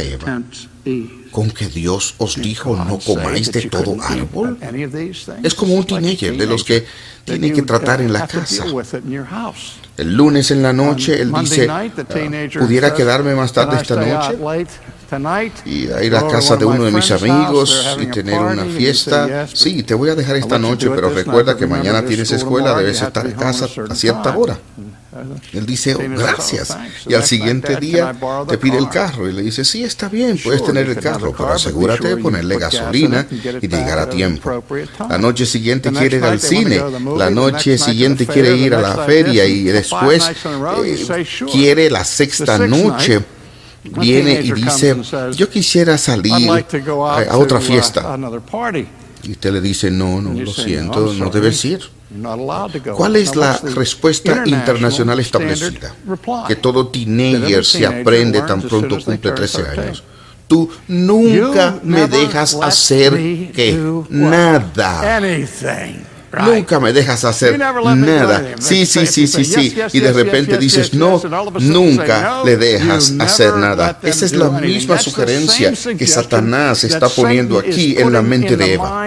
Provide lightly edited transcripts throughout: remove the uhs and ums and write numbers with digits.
a Eva? ¿Con que Dios os dijo no comáis de todo árbol? Es como un teenager de los que tiene que tratar en la casa. El lunes en la noche él dice, ¿pudiera quedarme más tarde esta noche? Y a ir a casa de uno de mis amigos y tener una fiesta. Sí, te voy a dejar esta noche, pero recuerda que mañana tienes escuela, debes estar en casa a cierta hora. Él dice, oh, gracias. Y al siguiente día te pide el carro y le dice, sí, está bien, puedes tener el carro, pero asegúrate de ponerle gasolina y de llegar a tiempo. La noche siguiente quiere ir al cine, la noche siguiente quiere ir a la feria y después quiere la sexta noche. Viene y dice, yo quisiera salir a otra fiesta. Y usted le dice, no, lo siento, no debes ir. ¿Cuál es la respuesta internacional establecida? Que todo teenager se aprende tan pronto cumple 13 años. Tú nunca me dejas hacer nada. Nunca me dejas hacer nada. Sí. Y de repente dices, no, nunca le dejas hacer nada. Esa es la misma sugerencia que Satanás está poniendo aquí en la mente de Eva.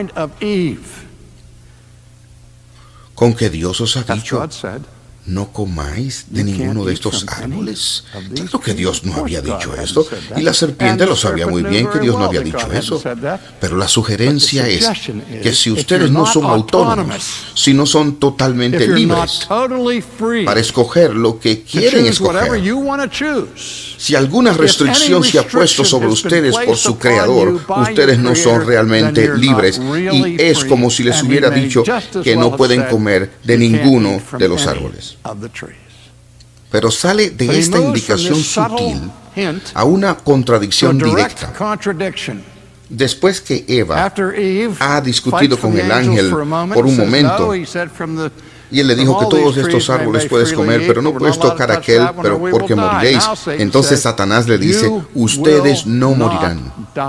Con que Dios os ha dicho, no comáis de ninguno de estos árboles. Claro que Dios no había dicho esto, y la serpiente lo sabía muy bien que Dios no había dicho eso. Pero la sugerencia es que si ustedes no son autónomos, si no son totalmente libres para escoger lo que quieren escoger, si alguna restricción se ha puesto sobre ustedes por su creador, ustedes no son realmente libres, y es como si les hubiera dicho que no pueden comer de ninguno de los árboles. Pero sale de esta indicación sutil a una contradicción directa. Después que Eva ha discutido con el ángel por un momento, y él le dijo que todos estos árboles puedes comer, pero no puedes tocar aquel, pero porque moriréis. Entonces Satanás le dice, ustedes no morirán,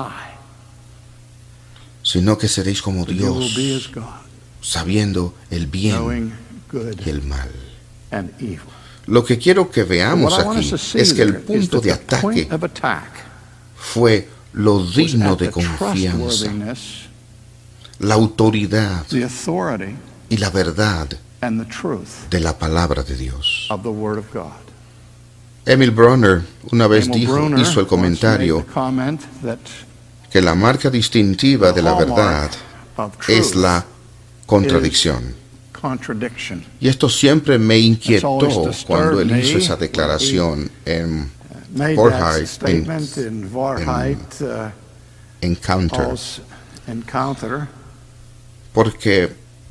sino que seréis como Dios, sabiendo el bien y el mal. Lo que quiero que veamos aquí es que el punto de ataque fue lo digno de confianza, la autoridad y la verdad de la palabra de Dios. Emil Brunner una vez hizo el comentario que la marca distintiva de la verdad es la contradicción. Y esto siempre me inquietó cuando él hizo esa declaración en Forsyth, Encounter, porque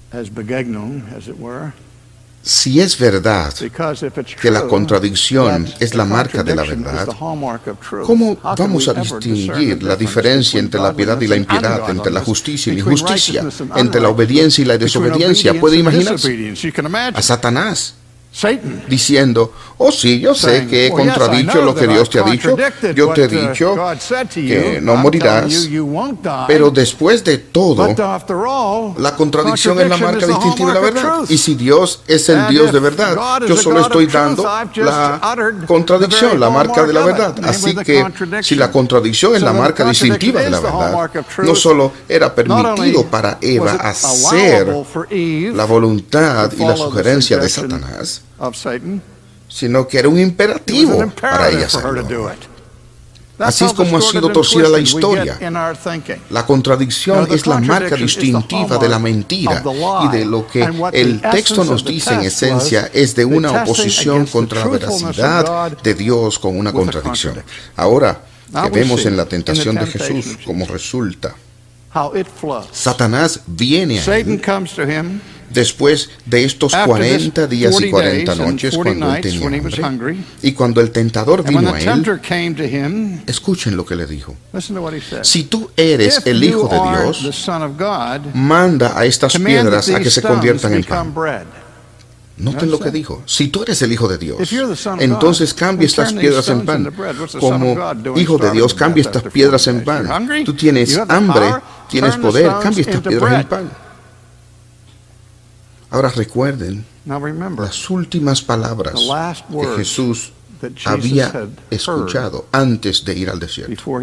si es verdad que la contradicción es la marca de la verdad, ¿cómo vamos a distinguir la diferencia entre la piedad y la impiedad, entre la justicia y la injusticia, entre la obediencia y la desobediencia? ¿Puede imaginarse a Satanás diciendo, oh sí, yo sé que he contradicho lo que Dios te ha dicho, yo te he dicho que no morirás, pero después de todo, la contradicción es la marca distintiva de la verdad, y si Dios es el Dios de verdad, yo solo estoy dando la contradicción, la marca de la verdad. Así que si la contradicción es la marca distintiva de la verdad, no solo era permitido para Eva hacer la voluntad y la sugerencia de Satanás, sino que era un imperativo para ella hacerlo. Así es como ha sido torcida la historia. La contradicción es la marca distintiva de la mentira, y de lo que el texto nos dice en esencia es de una oposición contra la veracidad de Dios con una contradicción. Ahora que vemos en la tentación de Jesús cómo resulta. Satanás viene a él después de estos 40 días y 40 noches, cuando él tenía hambre, y cuando el tentador vino a él, escuchen lo que le dijo. Si tú eres el Hijo de Dios, manda a estas piedras a que se conviertan en pan. Noten lo que dijo. Si tú eres el Hijo de Dios, entonces cambia estas piedras en pan. Como Hijo de Dios, cambia estas piedras en pan. Tú tienes hambre, tienes poder, cambia estas piedras en pan. Ahora recuerden las últimas palabras que Jesús había escuchado antes de ir al desierto.